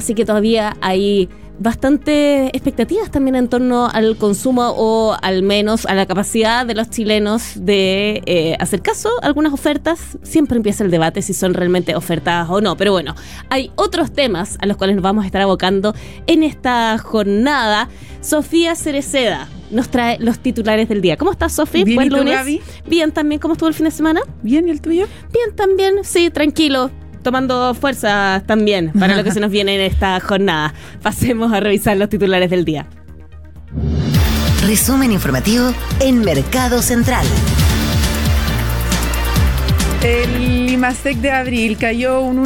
así que todavía hay bastantes expectativas también en torno al consumo o al menos a la capacidad de los chilenos de hacer caso a algunas ofertas. Siempre empieza el debate si son realmente ofertadas o no, pero bueno, hay otros temas a los cuales nos vamos a estar abocando en esta jornada. Sofía Cereceda nos trae los titulares del día. ¿Cómo estás, Sofi? Bien, Buen ¿y tú, lunes. Gaby? Bien también. ¿Cómo estuvo el fin de semana? Bien, ¿y el tuyo? Bien también, sí, tranquilo. Tomando fuerza también para lo que se nos viene en esta jornada. Pasemos a revisar los titulares del día. Resumen informativo en Mercado Central. El IMASEC de abril cayó un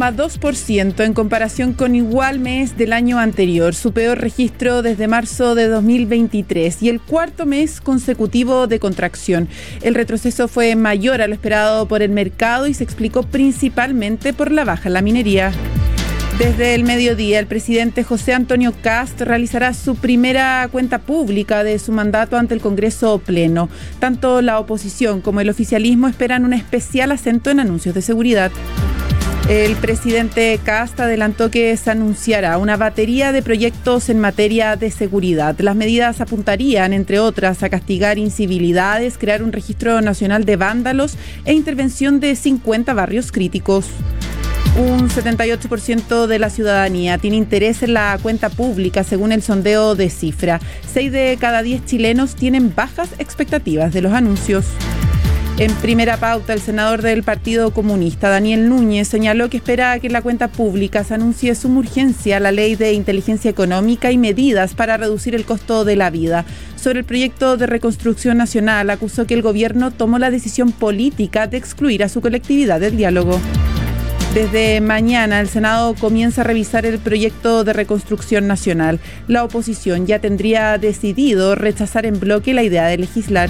1,2% en comparación con igual mes del año anterior, su peor registro desde marzo de 2023 y el cuarto mes consecutivo de contracción. El retroceso fue mayor a lo esperado por el mercado y se explicó principalmente por la baja en la minería. Desde el mediodía, el presidente José Antonio Kast realizará su primera cuenta pública de su mandato ante el Congreso Pleno. Tanto la oposición como el oficialismo esperan un especial acento en anuncios de seguridad. El presidente Kast adelantó que se anunciará una batería de proyectos en materia de seguridad. Las medidas apuntarían, entre otras, a castigar incivilidades, crear un registro nacional de vándalos e intervención de 50 barrios críticos. Un 78% de la ciudadanía tiene interés en la cuenta pública, según el sondeo de Cifra. 6 de cada 10 chilenos tienen bajas expectativas de los anuncios. En primera pauta, el senador del Partido Comunista, Daniel Núñez, señaló que espera que en la cuenta pública se anuncie suma urgencia la ley de inteligencia económica y medidas para reducir el costo de la vida. Sobre el proyecto de reconstrucción nacional, acusó que el gobierno tomó la decisión política de excluir a su colectividad del diálogo. Desde mañana, el Senado comienza a revisar el proyecto de reconstrucción nacional. La oposición ya tendría decidido rechazar en bloque la idea de legislar.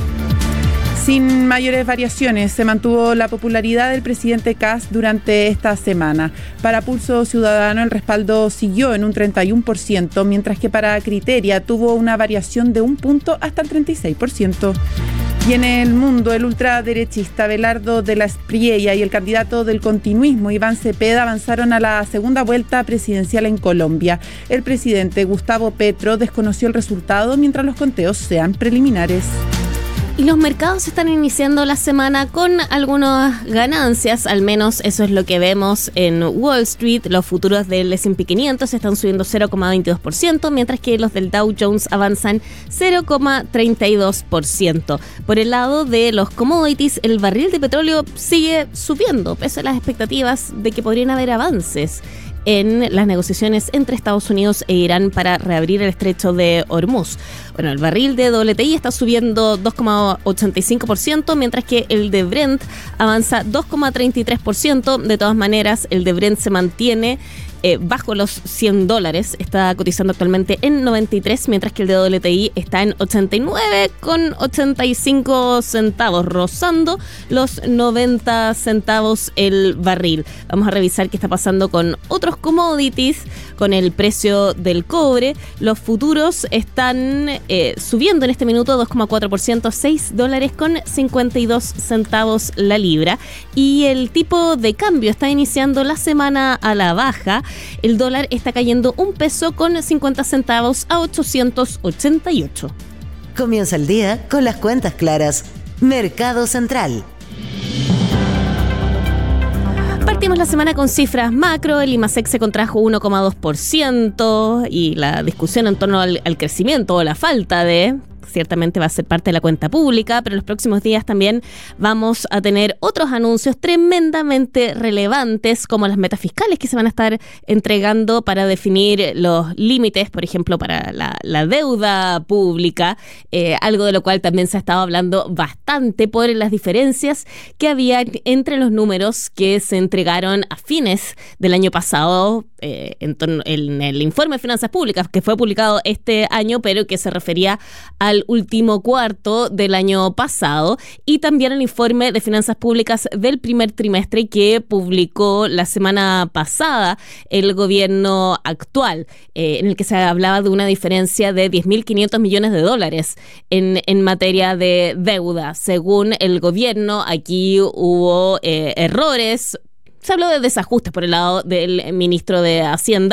Sin mayores variaciones, se mantuvo la popularidad del presidente Kast durante esta semana. Para Pulso Ciudadano, el respaldo siguió en un 31%, mientras que para Criteria tuvo una variación de 1 punto hasta el 36%. Y en el mundo, el ultraderechista Abelardo de la Espriella y el candidato del continuismo, Iván Cepeda, avanzaron a la segunda vuelta presidencial en Colombia. El presidente Gustavo Petro desconoció el resultado mientras los conteos sean preliminares. Y los mercados están iniciando la semana con algunas ganancias, al menos eso es lo que vemos en Wall Street. Los futuros del S&P 500 están subiendo 0,22%, mientras que los del Dow Jones avanzan 0,32%. Por el lado de los commodities, el barril de petróleo sigue subiendo, pese a las expectativas de que podrían haber avances en las negociaciones entre Estados Unidos e Irán para reabrir el estrecho de Hormuz. Bueno, el barril de WTI está subiendo 2,85%, mientras que el de Brent avanza 2,33%. De todas maneras, el de Brent se mantiene bajo los $100, está cotizando actualmente en 93, mientras que el de WTI está en 89,85 centavos, rozando los 90 centavos el barril. Vamos a revisar qué está pasando con otros commodities, con el precio del cobre. Los futuros están subiendo en este minuto 2,4%, $6.52 la libra. Y el tipo de cambio está iniciando la semana a la baja. El dólar está cayendo $1.50 a 888. Comienza el día con las cuentas claras. Mercado Central. Partimos la semana con cifras macro. El IMASEC se contrajo 1,2% y la discusión en torno al crecimiento o la falta de... ciertamente va a ser parte de la cuenta pública, pero en los próximos días también vamos a tener otros anuncios tremendamente relevantes, como las metas fiscales que se van a estar entregando para definir los límites, por ejemplo, para la deuda pública, algo de lo cual también se ha estado hablando bastante por las diferencias que había entre los números que se entregaron a fines del año pasado, en el informe de finanzas públicas que fue publicado este año, pero que se refería al último cuarto del año pasado, y también el informe de finanzas públicas del primer trimestre que publicó la semana pasada el gobierno actual, en el que se hablaba de una diferencia de $10.500 millones en materia de deuda. Según el gobierno, aquí hubo errores. Se habló de desajustes por el lado del ministro de Hacienda,